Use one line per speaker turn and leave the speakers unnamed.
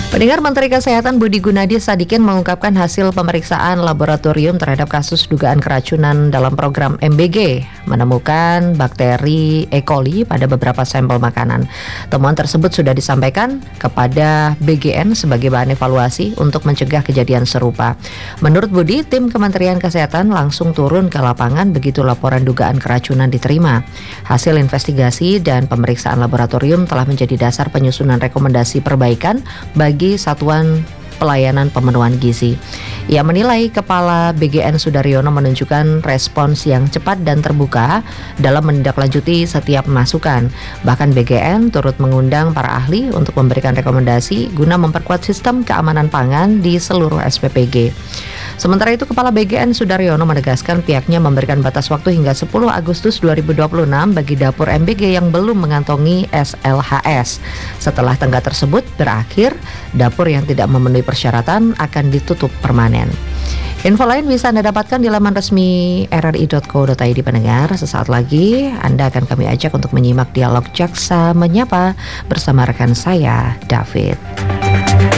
Pendengar, Menteri Kesehatan Budi Gunadi Sadikin mengungkapkan hasil pemeriksaan laboratorium terhadap kasus dugaan keracunan dalam program MBG menemukan bakteri E. coli pada beberapa sampel makanan. Temuan tersebut sudah disampaikan kepada BGN sebagai bahan evaluasi untuk mencegah kejadian serupa. Menurut Budi, tim Kementerian Kesehatan langsung turun ke lapangan begitu laporan dugaan keracunan diterima. Hasil investigasi dan pemeriksaan laboratorium telah menjadi dasar penyusunan rekomendasi perbaikan bagi satuan pelayanan pemenuhan gizi. Ia menilai Kepala BGN Sudaryono menunjukkan respons yang cepat dan terbuka dalam menindaklanjuti setiap masukan. Bahkan BGN turut mengundang para ahli untuk memberikan rekomendasi guna memperkuat sistem keamanan pangan di seluruh SPPG. Sementara itu, Kepala BGN Sudaryono menegaskan pihaknya memberikan batas waktu hingga 10 Agustus 2026 bagi dapur MBG yang belum mengantongi SLHS. Setelah tenggat tersebut berakhir, dapur yang tidak memenuhi persyaratan akan ditutup permanen. Info lain bisa Anda dapatkan di laman resmi rri.co.id. Pendengar, sesaat lagi Anda akan kami ajak untuk menyimak dialog Jaksa Menyapa bersama rekan saya, David.